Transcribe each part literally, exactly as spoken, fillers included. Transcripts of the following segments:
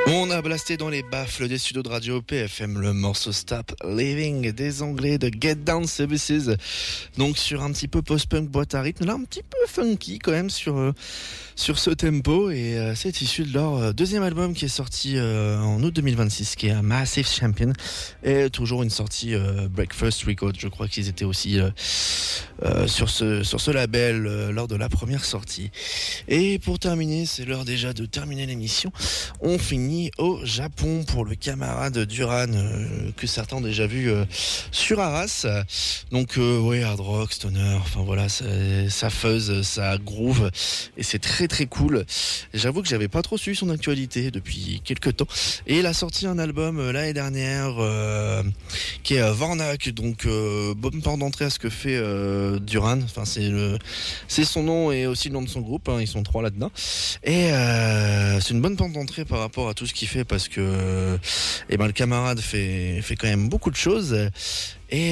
On a blasté dans les baffles des studios de radio P F M le morceau Stop Living des Anglais de Get Down Services. Donc sur un petit peu post-punk boîte à rythme, là un petit peu funky quand même sur, euh, sur ce tempo. Et euh, c'est issu de leur euh, deuxième album qui est sorti euh, en août deux mille vingt-six, qui est un Massive Champion. Et toujours une sortie euh, Breakfast Records. Je crois qu'ils étaient aussi euh, euh, sur, ce, sur ce label euh, lors de la première sortie. Et pour terminer, c'est l'heure déjà de terminer l'émission. On finit au Japon pour le camarade Duran euh, que certains ont déjà vu euh, sur Arras. Donc euh, ouais, hard rock, stoner, enfin voilà, ça, ça fuzz, ça groove et c'est très très cool. J'avoue que j'avais pas trop suivi son actualité depuis quelques temps et il a sorti un album euh, l'année dernière euh, qui est euh, Vornak, donc euh, bonne porte d'entrée à ce que fait euh, Duran. Enfin c'est le, c'est son nom et aussi le nom de son groupe, hein, ils sont trois là-dedans et euh, c'est une bonne porte d'entrée par rapport à tout ce qu'il fait parce que eh ben, le camarade fait, fait quand même beaucoup de choses et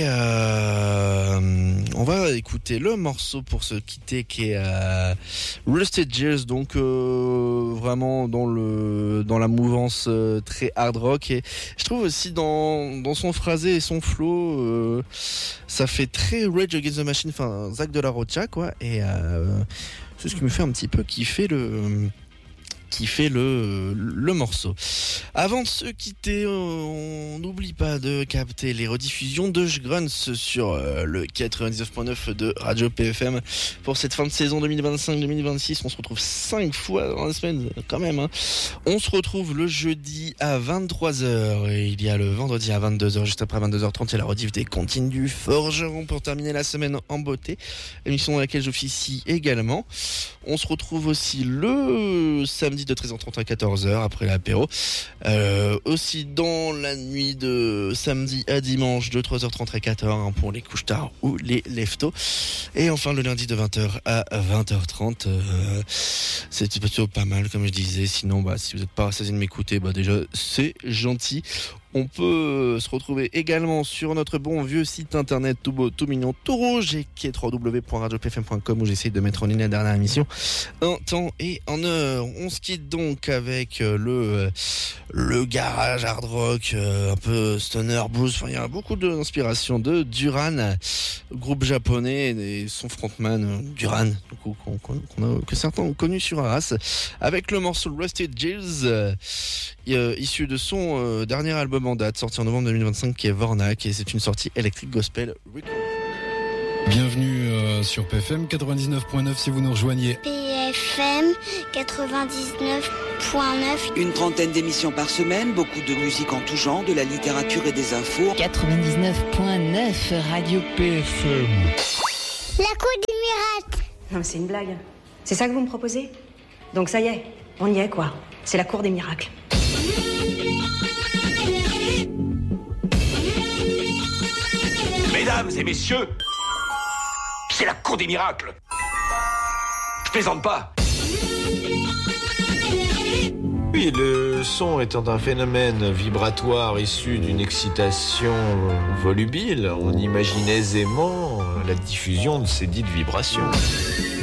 euh, on va écouter le morceau pour se quitter qui est euh, Rusted Gears, donc euh, vraiment dans, le, dans la mouvance euh, très hard rock et je trouve aussi dans, dans son phrasé et son flow euh, ça fait très Rage Against the Machine, enfin Zach de la Rocha quoi et euh, c'est ce qui me fait un petit peu kiffer le... qui fait le, le morceau. Avant de se quitter, on n'oublie pas de capter les rediffusions de Jgrunts sur euh, le quatre-vingt-dix-neuf point neuf de Radio P F M pour cette fin de saison deux mille vingt-cinq deux mille vingt-six. On se retrouve cinq fois dans la semaine quand même. Hein. On se retrouve le jeudi à vingt-trois heures et il y a le vendredi à vingt-deux heures, juste après vingt-deux heures trente, il y a la rediff des Contines du Forgeron pour terminer la semaine en beauté. Émission dans laquelle j'officie également. On se retrouve aussi le samedi de treize heures trente à quatorze heures après l'apéro. Euh, aussi dans la nuit de samedi à dimanche de trois heures trente à quatorze heures hein, pour les couches tard ou les leftos. Et enfin le lundi de vingt heures à vingt heures trente. Euh, c'est plutôt pas mal comme je disais. Sinon, bah, si vous n'êtes pas rassasié de m'écouter, bah, déjà c'est gentil. On peut se retrouver également sur notre bon vieux site internet tout beau, tout mignon, tout rouge et qui est w w w point radio p f m point com où j'essaye de mettre en ligne la dernière émission en temps et en heure. On se quitte donc avec le, le garage hard rock, un peu stoner blues. Enfin, il y a beaucoup d'inspiration de Duran, groupe japonais et son frontman Duran, qu'on, qu'on, qu'on a, que certains ont connu sur Arras, avec le morceau Rusted Gears, euh, issu de son euh, dernier album en date, sorti en novembre deux mille vingt-cinq, qui est Vornak, et c'est une sortie Electric Gospel Records. Bienvenue euh, sur P F M quatre-vingt-dix-neuf point neuf si vous nous rejoignez. P F M quatre-vingt-dix-neuf point neuf. Une trentaine d'émissions par semaine, beaucoup de musique en tout genre, de la littérature et des infos. quatre-vingt-dix-neuf point neuf Radio P F M. La cour des miracles. Non mais c'est une blague. C'est ça que vous me proposez ? Donc ça y est, on y est quoi. C'est la cour des miracles. Mesdames et messieurs, c'est la cour des miracles. Je plaisante pas. Oui, le son étant un phénomène vibratoire issu d'une excitation volubile, on imagine aisément la diffusion de ces dites vibrations.